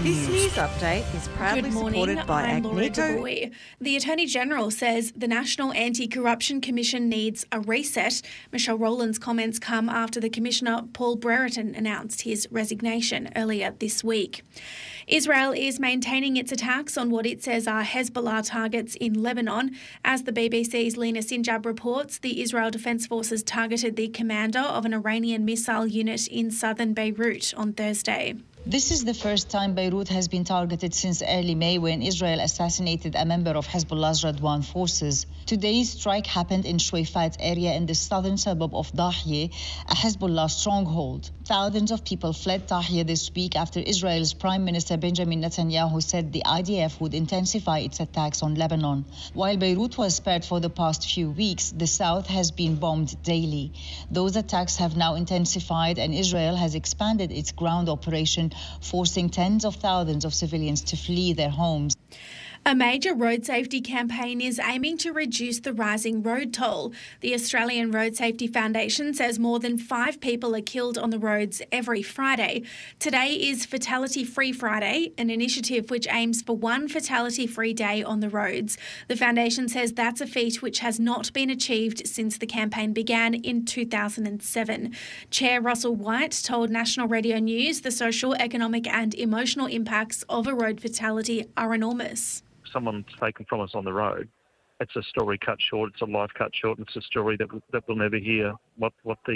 This news update is proudly supported by I'm Laura Agneto. Dubois. The Attorney-General says the National Anti-Corruption Commission needs a reset. Michelle Rowland's comments come after the Commissioner Paul Brereton announced his resignation earlier this week. Israel is maintaining its attacks on what it says are Hezbollah targets in Lebanon. As the BBC's Lena Sinjab reports, the Israel Defense Forces targeted the commander of an Iranian missile unit in southern Beirut on Thursday. This is the first time Beirut has been targeted since early May when Israel assassinated a member of Hezbollah's Radwan forces. Today's strike happened in Shuaifat area in the southern suburb of Dahieh, a Hezbollah stronghold. Thousands of people fled Dahieh this week after Israel's Prime Minister Benjamin Netanyahu said the IDF would intensify its attacks on Lebanon. While Beirut was spared for the past few weeks, the south has been bombed daily. Those attacks have now intensified and Israel has expanded its ground operation, forcing tens of thousands of civilians to flee their homes. A major road safety campaign is aiming to reduce the rising road toll. The Australian Road Safety Foundation says more than 5 people are killed on the roads every Friday. Today is Fatality Free Friday, an initiative which aims for one fatality-free day on the roads. The foundation says that's a feat which has not been achieved since the campaign began in 2007. Chair Russell White told National Radio News the social, economic and emotional impacts of a road fatality are enormous. Someone's taken from us on the road. It's a story cut short. It's a life cut short. And it's a story that we'll never hear what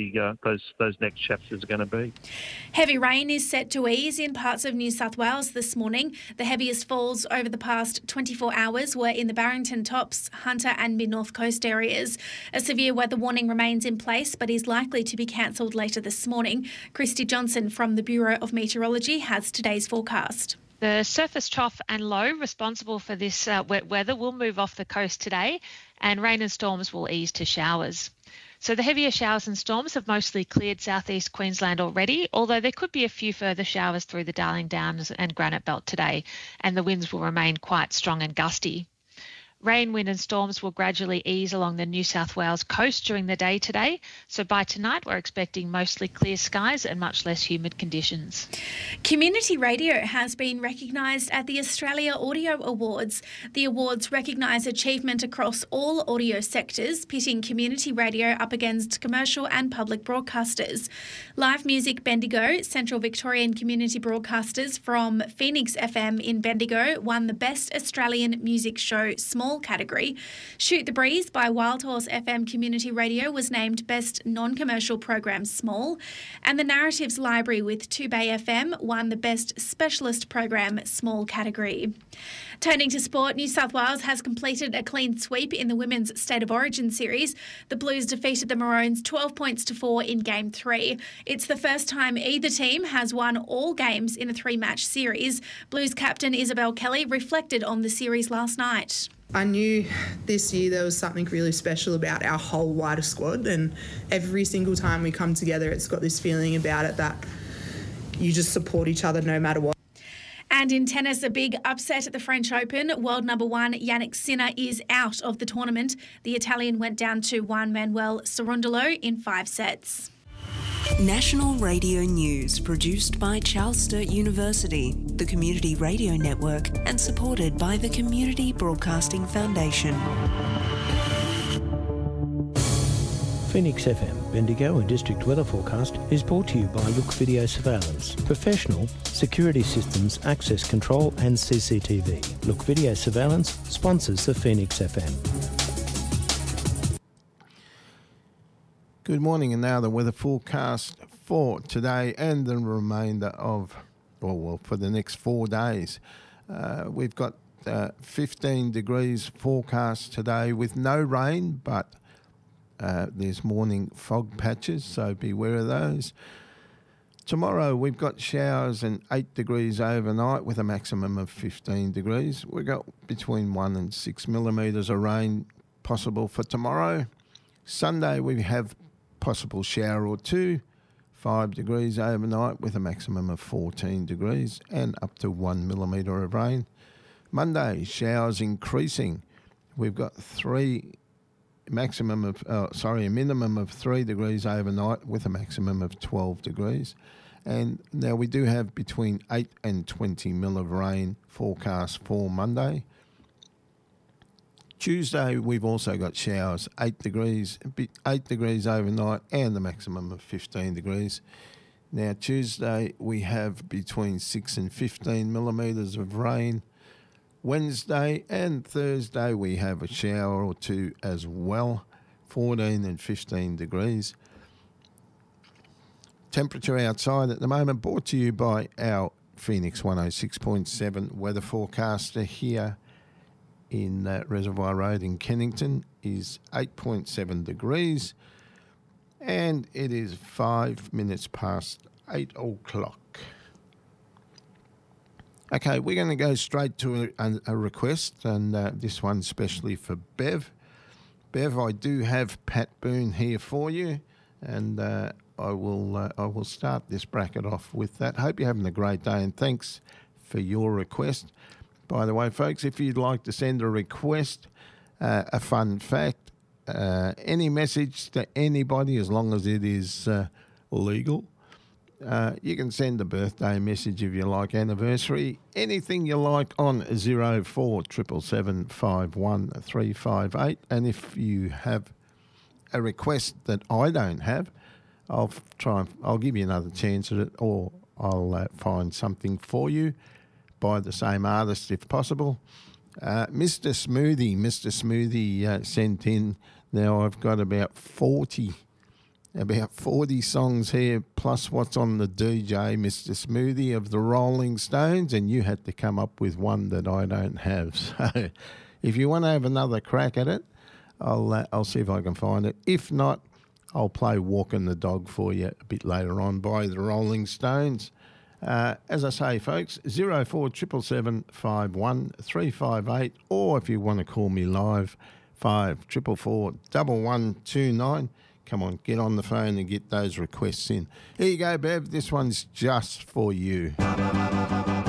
those next chapters are going to be. Heavy rain is set to ease in parts of New South Wales this morning. The heaviest falls over the past 24 hours were in the Barrington Tops, Hunter and Mid-North Coast areas. A severe weather warning remains in place but is likely to be cancelled later this morning. Christy Johnson from the Bureau of Meteorology has today's forecast. The surface trough and low responsible for this wet weather will move off the coast today, and rain and storms will ease to showers. So the heavier showers and storms have mostly cleared southeast Queensland already, although there could be a few further showers through the Darling Downs and Granite Belt today, and the winds will remain quite strong and gusty. Rain, wind and storms will gradually ease along the New South Wales coast during the day today. So by tonight, we're expecting mostly clear skies and much less humid conditions. Community radio has been recognised at the Australia Audio Awards. The awards recognise achievement across all audio sectors, pitting community radio up against commercial and public broadcasters. Live Music Bendigo, Central Victorian community broadcasters from Phoenix FM in Bendigo, won the Best Australian Music Show Small category. Shoot the Breeze by Wild Horse FM Community Radio was named Best Non-Commercial Program Small, and the Narratives Library with 2Bay FM won the Best Specialist Program Small category. Turning to sport, New South Wales has completed a clean sweep in the Women's State of Origin series. The Blues defeated the Maroons 12 points to 4 in Game 3. It's the first time either team has won all games in a 3-match series. Blues captain Isabel Kelly reflected on the series last night. I knew this year there was something really special about our whole wider squad, and every single time we come together it's got this feeling about it that you just support each other no matter what. And in tennis, a big upset at the French Open. World number 1 Jannik Sinner is out of the tournament. The Italian went down to Juan Manuel Cerundolo in 5 sets. National Radio News, produced by Charles Sturt University, the Community Radio Network, and supported by the Community Broadcasting Foundation. Phoenix FM, Bendigo and District Weather Forecast is brought to you by Look Video Surveillance. Professional security systems, access control and CCTV. Look Video Surveillance sponsors the Phoenix FM. Good morning, and now the weather forecast for today and the remainder of, for the next 4 days. We've got 15 degrees forecast today with no rain, but there's morning fog patches, so beware of those. Tomorrow we've got showers and 8 degrees overnight with a maximum of 15 degrees. We've got between 1 and 6 millimetres of rain possible for tomorrow. Sunday we have possible shower or 2, 5 degrees overnight with a maximum of 14 degrees and up to 1 millimetre of rain. Monday, showers increasing. We've got a minimum of 3 degrees overnight with a maximum of 12 degrees. And now we do have between 8 and 20 mil of rain forecast for Monday. Tuesday, we've also got showers, 8 degrees overnight, and the maximum of 15 degrees. Now, Tuesday, we have between 6 and 15 millimetres of rain. Wednesday and Thursday, we have a shower or two as well, 14 and 15 degrees. Temperature outside at the moment, brought to you by our Phoenix 106.7 weather forecaster here in Reservoir Road in Kennington, is 8.7 degrees, and it is 5 minutes past 8 o'clock. Okay, we're going to go straight to a request, and this one's especially for Bev. Bev, I do have Pat Boone here for you, and I will start this bracket off with that. Hope you're having a great day, and thanks for your request. By the way, folks, if you'd like to send a request, a fun fact, any message to anybody, as long as it is legal, you can send a birthday message if you like, anniversary, anything you like on 0477 51358. And if you have a request that I don't have, I'll give you another chance at it, or I'll find something for you by the same artist if possible. Mr. Smoothie sent in. Now I've got about 40 songs here, plus what's on the DJ, Mr. Smoothie of the Rolling Stones, and you had to come up with one that I don't have. So if you want to have another crack at it, I'll see if I can find it. If not, I'll play Walking the Dog for you a bit later on by the Rolling Stones. As I say, folks, 0477 51358, or if you want to call me live, 5444 1129. Come on, get on the phone and get those requests in. Here you go, Bev. This one's just for you.